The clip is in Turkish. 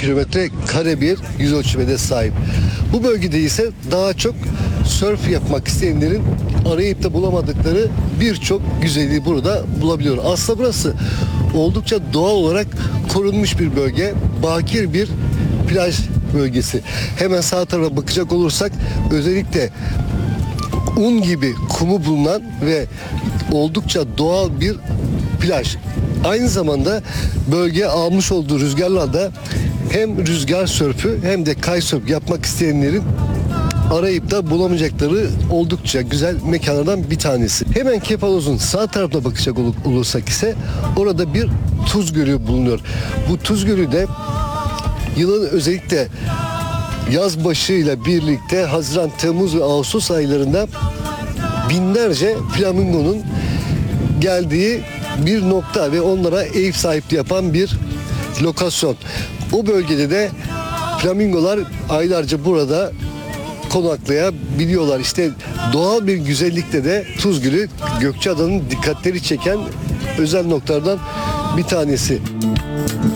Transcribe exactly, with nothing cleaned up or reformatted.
kilometre kare bir yüz ölçümüne sahip. Bu bölgede ise daha çok sörf yapmak isteyenlerin arayıp da bulamadıkları birçok güzelliği burada bulabiliyor. Aslında burası oldukça doğal olarak korunmuş bir bölge, bakir bir plaj bölgesi. Hemen sağ tarafa bakacak olursak özellikle un gibi kumu bulunan ve oldukça doğal bir plaj. Aynı zamanda bölge almış olduğu rüzgarlarda hem rüzgar sörfü hem de kitesurf yapmak isteyenlerin arayıp da bulamayacakları oldukça güzel mekanlardan bir tanesi. Hemen Kepaloz'un sağ tarafına bakacak olursak ise orada bir tuz gölü bulunuyor. Bu tuz gölü de yılın özellikle yaz başıyla birlikte Haziran, Temmuz ve Ağustos aylarında binlerce flamingonun geldiği bir nokta ve onlara ev sahipliği yapan bir lokasyon. O bölgede de flamingolar aylarca burada konaklayabiliyorlar. İşte doğal bir güzellikte de Tuz Gölü Gökçeada'nın dikkatleri çeken özel noktalardan bir tanesi.